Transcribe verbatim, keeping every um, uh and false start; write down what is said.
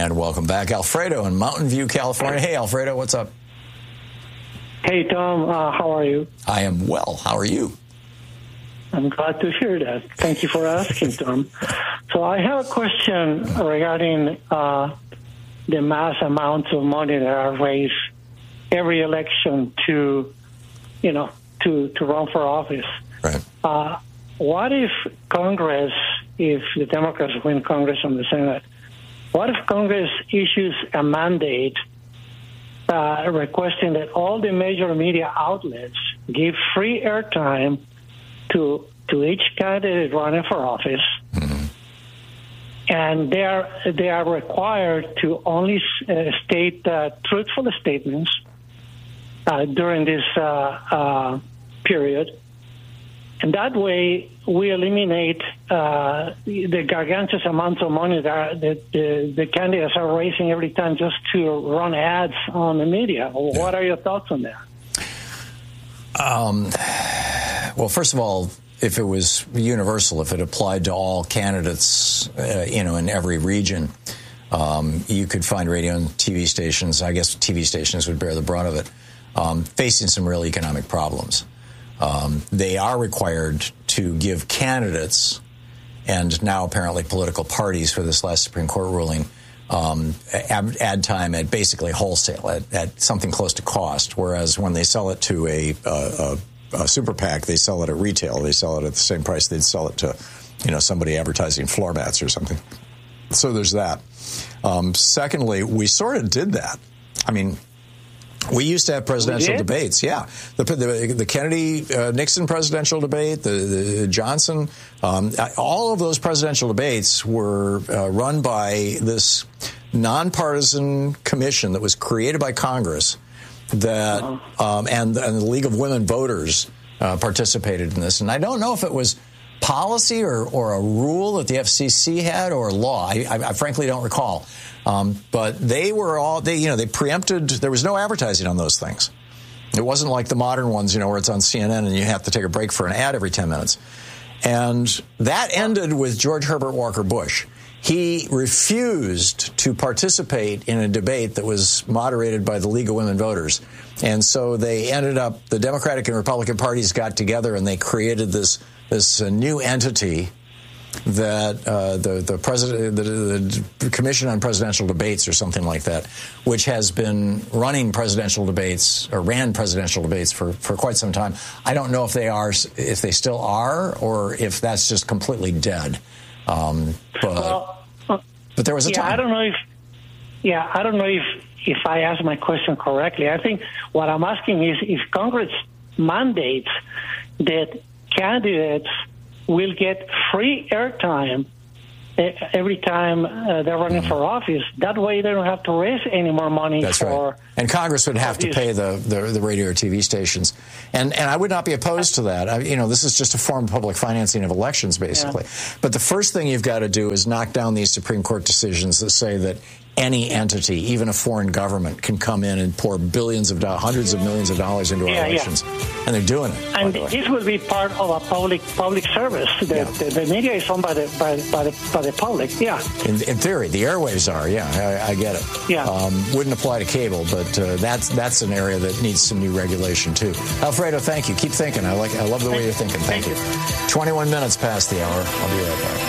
And welcome back, Alfredo in Mountain View, California. Hey, Alfredo, what's up? Hey, Tom. Uh, how are you? I am well. How are you? I'm glad to hear that. Thank you for asking, Tom. So I have a question regarding uh, the mass amounts of money that are raised every election to, you know, to, to run for office. Right. Uh, what if Congress, if the Democrats win Congress and the Senate, what if Congress issues a mandate uh, requesting that all the major media outlets give free airtime to to each candidate running for office, mm-hmm. and they are they are required to only uh, state uh, truthful statements uh, during this uh, uh, period, and that way we eliminate uh, the gargantuous amounts of money that the, the, the candidates are raising every time just to run ads on the media. Yeah. What are your thoughts on that? Um, well, first of all, if it was universal, if it applied to all candidates, uh, you know, in every region, um, you could find radio and T V stations, I guess T V stations would bear the brunt of it, um, facing some real economic problems. Um, they are required to give candidates, and now apparently political parties for this last Supreme Court ruling, um, ad, ad time at basically wholesale, at, at something close to cost, whereas when they sell it to a, a, a super PAC, they sell it at retail. They sell it at the same price they'd sell it to, you know, somebody advertising floor mats or something. So there's that. Um, secondly, we sort of did that. I mean, we used to have presidential debates, yeah. The, the, the Kennedy-Nixon uh, presidential debate, the, the Johnson, um, all of those presidential debates were uh, run by this nonpartisan commission that was created by Congress that, um, and, and the League of Women Voters uh, participated in this. And I don't know if it was policy or, or a rule that the F C C had or law. I, I, I frankly don't recall. Um, but they were all, they, you know, they preempted, there was no advertising on those things. It wasn't like the modern ones, you know, where it's on C N N and you have to take a break for an ad every ten minutes. And that ended with George Herbert Walker Bush. He refused to participate in a debate that was moderated by the League of Women Voters. And so they ended up, the Democratic and Republican parties got together and they created this, this uh, new entity that uh, the the president, the, the Commission on Presidential Debates, or something like that, which has been running presidential debates or ran presidential debates for, for quite some time. I don't know if they are, if they still are, or if that's just completely dead. Um, but well, well, but there was a yeah, time. I don't know if yeah, I don't know if if I asked my question correctly. I think what I'm asking is if Congress mandates that candidates will get free airtime every time uh, they're running mm-hmm. for office. That way they don't have to raise any more money. That's for... right. And Congress would have to pay the, the, the radio or T V stations. And and I would not be opposed to that. I, you know, this is just a form of public financing of elections, basically. Yeah. But the first thing you've got to do is knock down these Supreme Court decisions that say that any entity, even a foreign government, can come in and pour billions of dollars, hundreds of millions of dollars into our yeah, elections. Yeah. And they're doing it. And this will be part of a public public service. The, yeah. the, the media is owned by the, by, by the by the public, yeah. In, in theory, the airwaves are, yeah, I, I get it. Yeah. Um, wouldn't apply to cable, but uh, that's that's an area that needs some new regulation, too. Alfredo, thank you. Keep thinking. I like. I love the way you're thinking. Thank, thank you. you. twenty-one minutes past the hour. I'll be right back.